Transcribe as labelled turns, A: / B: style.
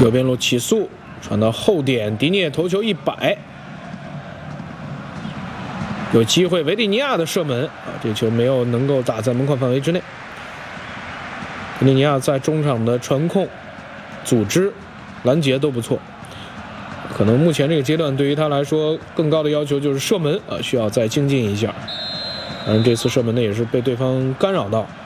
A: 右边路起速，传到后点，迪涅头球一摆，有机会维蒂尼亚的射门啊，这球没有能够打在门框范围之内。维蒂尼亚在中场的传控、组织、拦截都不错，可能目前这个阶段对于他来说更高的要求就是射门啊，需要再精进一下。当然这次射门呢也是被对方干扰到。